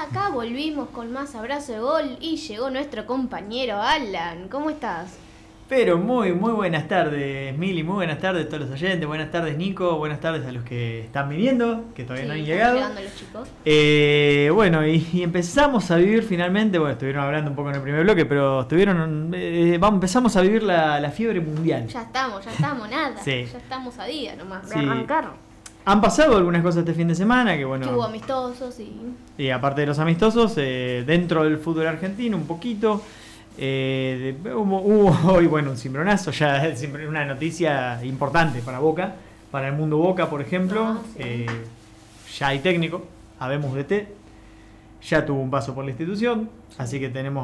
acá volvimos con más abrazo de gol y llegó nuestro compañero Alan. ¿Cómo estás? Pero muy buenas tardes, Mili, muy buenas tardes a todos los oyentes, buenas tardes, Nico, buenas tardes a los que están viniendo, que todavía no han están llegado. llegando los chicos. Bueno, y empezamos a vivir finalmente, bueno, estuvieron hablando un poco en el primer bloque, pero empezamos a vivir la fiebre mundial. Ya estamos, nada. Sí. Ya estamos a día nomás, de Sí. arrancar. Han pasado algunas cosas este fin de semana, que bueno... Que hubo amistosos Y aparte de los amistosos, dentro del fútbol argentino un poquito... hubo hoy, bueno, un cimbronazo, ya es una noticia importante para Boca, para el mundo Boca, por ejemplo. Sí. Ya hay técnico, habemos DT, ya tuvo un paso por la institución, así que tenemos